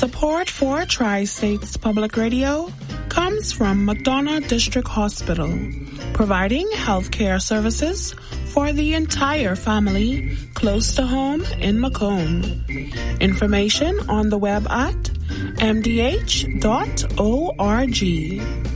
Support for Tri-States Public Radio comes from McDonough District Hospital, providing healthcare services for the entire family close to home in Macomb. Information on the web at mdh.org.